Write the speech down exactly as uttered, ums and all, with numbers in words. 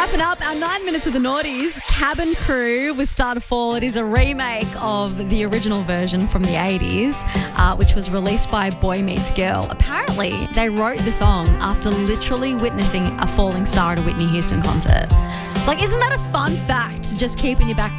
Wrapping up our nine minutes of the noughties, Cabin Crew with Star to Fall. It is a remake of the original version from the eighties, uh, which was released by Boy Meets Girl. Apparently, they wrote the song after literally witnessing a falling star at a Whitney Houston concert. Like, isn't that a fun fact to just keep in your back